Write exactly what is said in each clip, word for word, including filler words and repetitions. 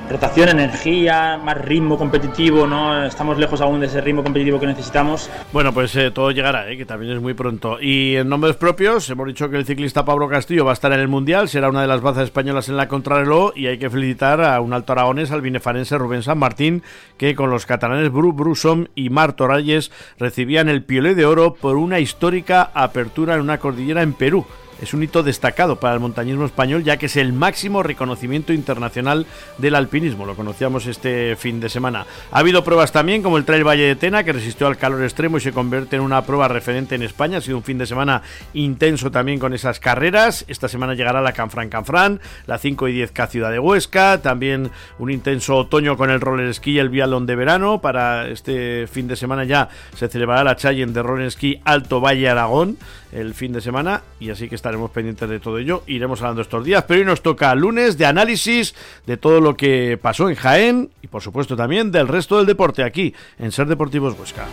rotación, energía, más ritmo competitivo, ¿no? Estamos lejos aún de ese ritmo competitivo que necesitamos. Bueno, pues eh, todo llegará, ¿eh? Que también es muy pronto. Y en nombres propios, hemos dicho que el ciclista Pablo Castillo va a estar en el Mundial, será una de las bazas españolas en la contrarreloj, y hay que felicitar a un alto aragonés, al binefarense Rubén San Martín, que con los catalanes Bru Brusom y Marc Torralles recibían el Piolet de Oro por una histórica apertura en una cordillera en Perú. Es un hito destacado para el montañismo español, ya que es el máximo reconocimiento internacional del alpinismo. Lo conocíamos este fin de semana. Ha habido pruebas también, como el Trail Valle de Tena, que resistió al calor extremo y se convierte en una prueba referente en España. Ha sido un fin de semana intenso también con esas carreras. Esta semana llegará la Canfrán Canfrán, la cinco y diez K Ciudad de Huesca. También un intenso otoño con el roller esquí y el biatlón de verano. Para este fin de semana ya se celebrará la Challenge de roller esquí Alto Valle Aragón el fin de semana, y así que estaremos pendientes de todo ello. Iremos hablando estos días, pero hoy nos toca lunes de análisis de todo lo que pasó en Jaén y por supuesto también del resto del deporte aquí en Ser Deportivos Huesca.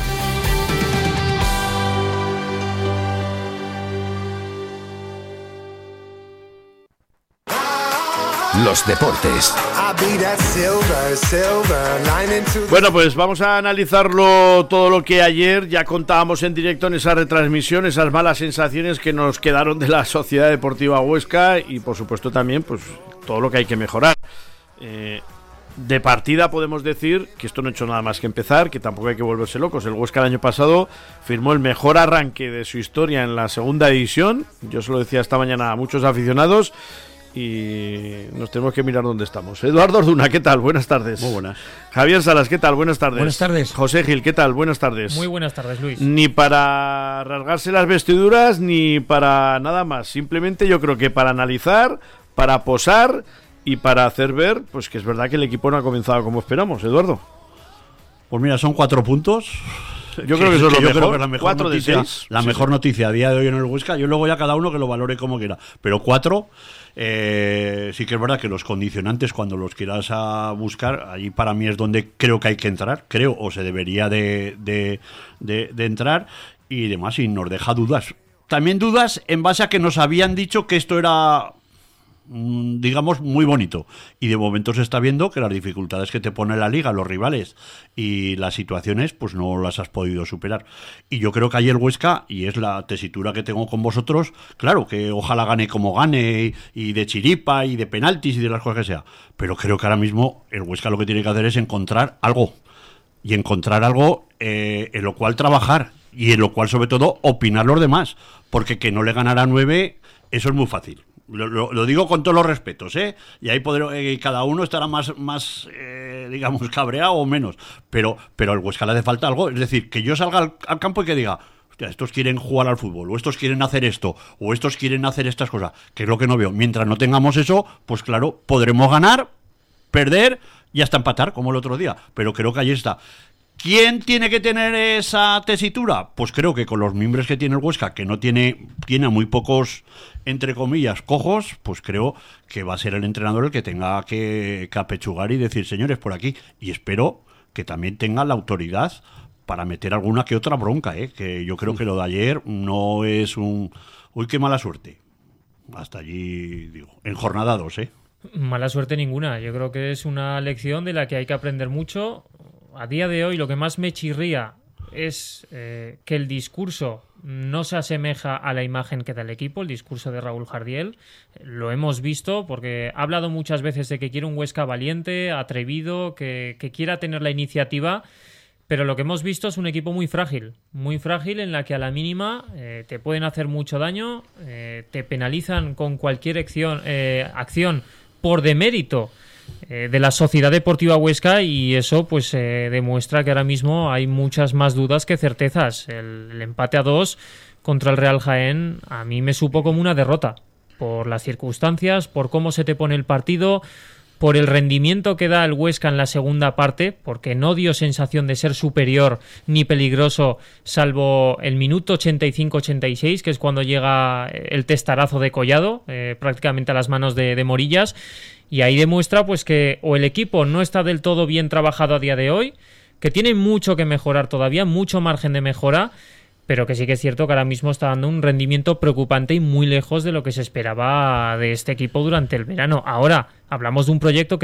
Los deportes. Bueno, pues vamos a analizarlo todo lo que ayer ya contábamos en directo en esa retransmisión, esas malas sensaciones que nos quedaron de la Sociedad Deportiva Huesca y por supuesto también pues todo lo que hay que mejorar. Eh, de partida podemos decir que esto no ha hecho nada más que empezar, que tampoco hay que volverse locos. El Huesca el año pasado firmó el mejor arranque de su historia en la segunda división. Yo se lo decía esta mañana a muchos aficionados y nos tenemos que mirar dónde estamos. Eduardo Orduna, ¿qué tal? Buenas tardes. Muy buenas. Javier Salas, ¿qué tal? Buenas tardes. Buenas tardes. José Gil, ¿qué tal? Buenas tardes. Muy buenas tardes, Luis. Ni para rasgarse las vestiduras ni para nada más. Simplemente yo creo que para analizar, para posar y para hacer ver pues que es verdad que el equipo no ha comenzado como esperamos. Eduardo. Pues mira, son cuatro puntos. Yo creo que eso es lo yo mejor. Creo que es la mejor cuatro noticia, de seis. la sí, mejor sí. noticia a día de hoy en el Huesca. Yo luego ya cada uno que lo valore como quiera. Pero cuatro, eh, sí que es verdad que los condicionantes cuando los quieras a buscar, allí para mí es donde creo que hay que entrar. Creo o se debería de, de, de, de entrar y demás. Y nos deja dudas. También dudas en base a que nos habían dicho que esto era, digamos, muy bonito, y de momento se está viendo que las dificultades que te pone la liga, los rivales y las situaciones, pues no las has podido superar. Y yo creo que ayer Huesca, y es la tesitura que tengo con vosotros, claro, que ojalá gane como gane, y, y de chiripa y de penaltis y de las cosas que sea, pero creo que ahora mismo el Huesca lo que tiene que hacer es encontrar algo, y encontrar algo eh, en lo cual trabajar, y en lo cual sobre todo opinar los demás, porque que no le ganara nueve, eso es muy fácil. Lo, lo, lo digo con todos los respetos, ¿eh? Y ahí podré, eh, cada uno estará más, más eh, digamos, cabreado o menos. Pero, pero al Huesca le hace falta algo. Es decir, que yo salga al, al campo y que diga, hostia, estos quieren jugar al fútbol, o estos quieren hacer esto, o estos quieren hacer estas cosas, que es lo que no veo. Mientras no tengamos eso, pues claro, podremos ganar, perder y hasta empatar, como el otro día. Pero creo que ahí está. ¿Quién tiene que tener esa tesitura? Pues creo que con los mimbres que tiene el Huesca, que no tiene, tiene a muy pocos, entre comillas, cojos, pues creo que va a ser el entrenador el que tenga que, que apechugar y decir, señores, por aquí. Y espero que también tenga la autoridad para meter alguna que otra bronca, ¿eh? Que yo creo que lo de ayer no es un... Uy, qué mala suerte. Hasta allí, digo, en jornada dos, ¿eh? Mala suerte ninguna. Yo creo que es una lección de la que hay que aprender mucho. A día de hoy lo que más me chirría es eh, que el discurso no se asemeja a la imagen que da el equipo, el discurso de Raúl Jardiel. Lo hemos visto porque ha hablado muchas veces de que quiere un Huesca valiente, atrevido, que, que quiera tener la iniciativa, pero lo que hemos visto es un equipo muy frágil, muy frágil en la que a la mínima eh, te pueden hacer mucho daño, eh, te penalizan con cualquier acción, eh, acción por demérito Eh, de la Sociedad Deportiva Huesca, y eso pues eh, demuestra que ahora mismo hay muchas más dudas que certezas. El, el empate a dos contra el Real Jaén a mí me supo como una derrota por las circunstancias, por cómo se te pone el partido, por el rendimiento que da el Huesca en la segunda parte, porque no dio sensación de ser superior ni peligroso salvo el minuto ochenta y cinco ochenta y seis, que es cuando llega el testarazo de Collado, eh, prácticamente a las manos de, de Morillas. Y ahí demuestra pues que o el equipo no está del todo bien trabajado a día de hoy, que tiene mucho que mejorar todavía, mucho margen de mejora, pero que sí que es cierto que ahora mismo está dando un rendimiento preocupante y muy lejos de lo que se esperaba de este equipo durante el verano. Ahora hablamos de un proyecto que